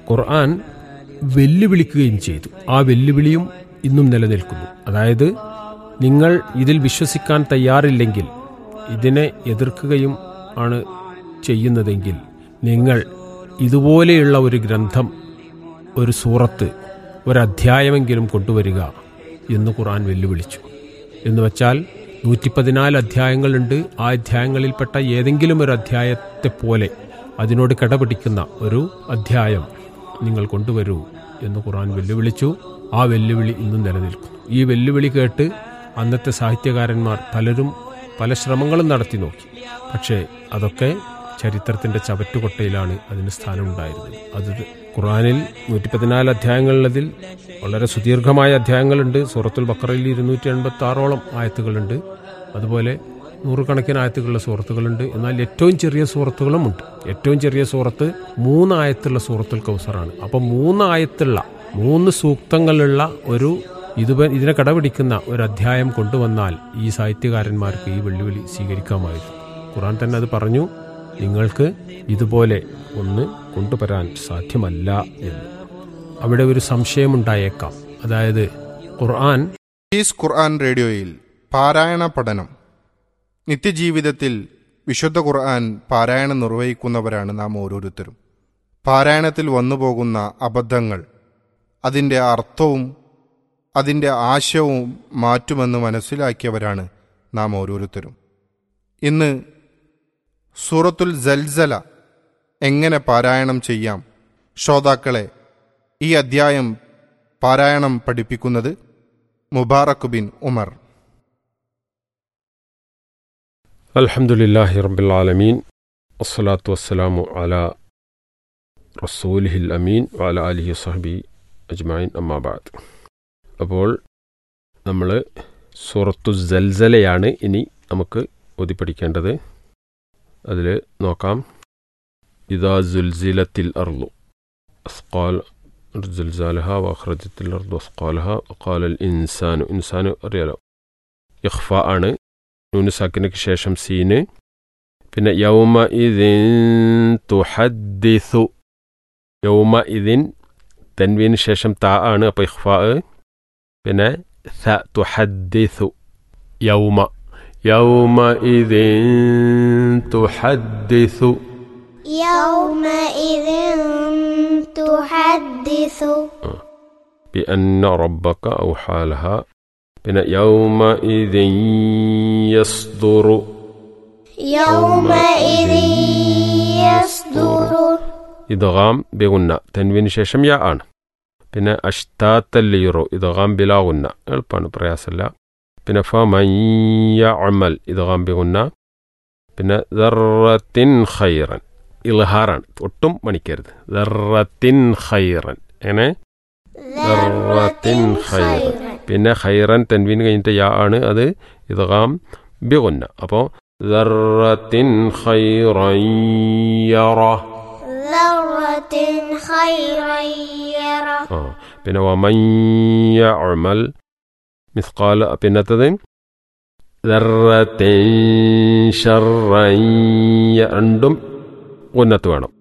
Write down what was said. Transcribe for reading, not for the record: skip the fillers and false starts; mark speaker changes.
Speaker 1: ഖുർആൻ വെല്ലുവിളിക്കുകയും ചെയ്തു. ആ വെല്ലുവിളിയും ഇന്നും നിലനിൽക്കുന്നു. അതായത് നിങ്ങൾ ഇതിൽ വിശ്വസിക്കാൻ തയ്യാറില്ലെങ്കിൽ, ഇതിനെ എതിർക്കുകയും ആണ് ചെയ്യുന്നതെങ്കിൽ, നിങ്ങൾ ഇതുപോലെയുള്ള ഒരു ഗ്രന്ഥം, ഒരു സൂറത്ത്, ഒരധ്യായമെങ്കിലും കൊണ്ടുവരിക എന്ന് ഖുർആൻ വെല്ലുവിളിച്ചു. എന്ന് വച്ചാൽ 114 അധ്യായങ്ങളുണ്ട്. ആ അധ്യായങ്ങളിൽപ്പെട്ട ഏതെങ്കിലും ഒരു അധ്യായത്തെ പോലെ അതിനോട് കിടപിടിക്കുന്ന ഒരു അധ്യായം നിങ്ങൾ കൊണ്ടുവരൂ എന്ന് ഖുർആൻ വെല്ലുവിളിച്ചു. ആ വെല്ലുവിളി ഇന്നും നിലനിൽക്കുന്നു. ഈ വെല്ലുവിളി കേട്ട് അന്നത്തെ സാഹിത്യകാരന്മാർ പലരും പല ശ്രമങ്ങളും നടത്തി നോക്കി. പക്ഷേ അതൊക്കെ ചരിത്രത്തിന്റെ ചവറ്റുകൊട്ടയിലാണ് അതിന് സ്ഥാനമുണ്ടായിരുന്നത്. അത് ഖുർആനിൽ 114 അധ്യായങ്ങളുള്ളതിൽ വളരെ സുദീർഘമായ അധ്യായങ്ങളുണ്ട്. സൂറത്തുൽ ബഖറയിൽ 286ഓളം ആയത്തുകളുണ്ട്. അതുപോലെ നൂറുകണക്കിന് ആയത്തുകളുള്ള സൂറത്തുകളുണ്ട്. എന്നാൽ ഏറ്റവും ചെറിയ സൂറത്തുകളുമുണ്ട്. ഏറ്റവും ചെറിയ സൂറത്ത് 3 ആയത്തുള്ള സൂറത്തുൽ കൗസറാണ്. അപ്പം 3 ആയത്തുള്ള 3 സൂക്തങ്ങളുള്ള ഒരു ഇതിനെ കടപിടിക്കുന്ന ഒരു അധ്യായം കൊണ്ടുവന്നാൽ ഈ സാഹിത്യകാരന്മാർക്ക് ഈ വെല്ലുവിളി സ്വീകരിക്കാമായിരുന്നു. ഖുർആൻ തന്നെ അത് പറഞ്ഞു, നിങ്ങൾക്ക് ഇതുപോലെ ഒന്ന് കൊണ്ടുവരാൻ സാധ്യമല്ല എന്ന്. അവിടെ ഒരു സംശയമുണ്ടായേക്കാം. അതായത്
Speaker 2: ഖുർആൻ റേഡിയോയിൽ പാരായണ പഠനം. നിത്യജീവിതത്തിൽ വിശുദ്ധ ഖുർആൻ പാരായണം നിർവഹിക്കുന്നവരാണ് നാം ഓരോരുത്തരും. പാരായണത്തിൽ വന്നുപോകുന്ന അബദ്ധങ്ങൾ, അതിൻ്റെ അർത്ഥവും അതിൻ്റെ ആശയവും മാറ്റുമെന്ന് മനസ്സിലാക്കിയവരാണ് നാം ഓരോരുത്തരും. ഇന്ന് സൂറത്തുൽ സൽസല എങ്ങനെ പാരായണം ചെയ്യാം, ശ്രോതാക്കളെ ഈ അദ്ധ്യായം പാരായണം പഠിപ്പിക്കുന്നത് മുബാറക് ബിൻ ഉമർ.
Speaker 1: അൽഹംദുലില്ലാഹി റബ്ബിൽ ആലമീൻ, വസ്സലാത്തു വസ്സലാമു അലാ റസൂലിഹിൽ അമീൻ വഅലാ ആലിഹി വസഹ്ബിഹി അജ്മഈൻ, അമ്മാ ബഅദ്. അപ്പോൾ നമ്മൾ സൂറത്തു സൽസലയാണ് ഇനി നമുക്ക് ഓതി പഠിക്കേണ്ടത്. അതിൽ നോക്കാം. ഇദാ സുൽസിലത്തിൽ അർളു അസ്ഖാൽ സുൽസാലഹാ വഅഖ്റജത്തിൽ അർളു അസ്ഖാലഹാ വഖാലൽ ഇൻസാനു, ഇൻസാനു അറിയാലോ, ഇഖ്ഫ ആണ്. നൂന് സാക്കിനക്ക് ശേഷം സീന്. പിന്നെ യൗമ ഇദിൻ തുഹദ്ദിസു, യൗമ ഇദിൻ തൻവീന് ശേഷം താ ആണ്, അപ്പോൾ ഇഖ്ഫ. പിന്നെ സ തുഹദ്ദിസു, യൗമ യൗമ ഇദിൻ തുഹദ്ദിസു
Speaker 3: യൗമ ഇദിൻ തുഹദ്ദിസു
Speaker 1: ബിഅന്ന റബ്ബക ഔഹാ ലഹാ. പിന്നെ യൗമ ഇദിൻ യസ്ദുറു,
Speaker 3: യൗമ ഇദിൻ യസ്ദുറു
Speaker 1: ഇദ്ഗാം ബിഗുന്ന, തൻവീന് ശേഷം യാ ആണ്. പിന്നെ അഷ്താത്തൽ ലിറു, ഇദ്ഗാം ബിലാ ഗുന്ന, എളുപ്പമാണ്, പ്രയാസമല്ല. പിന്നെ ഫമൻ യഅമൽ, ഇദ്ഗാം ബിഗുന്ന. പിന്നെ ദർറത്തിൻ ഖൈറൻ, ഇൽഹാറാണ്, ഒട്ടും മണിക്കരുത്. ദർറത്തിൻ ഖൈറൻ, എങ്ങനെ ദർറത്തിൻ ഖൈറൻ. പിന്നെ ഖൈറൻ തൻവീൻ കഴിഞ്ഞിട്ട് യാ ആണ്, അത് ഇദ്ഗാം ബിഗുന്ന. അപ്പോൾ ദർറത്തിൻ ഖൈറൻ യറ, പിന്നെ വമൻ യഅമൽ മിസ്ഖാല, പിന്നത്തത് ദർറത്തിൻ ശർറൻ, രണ്ടും ഉന്നത്ത് വേണം.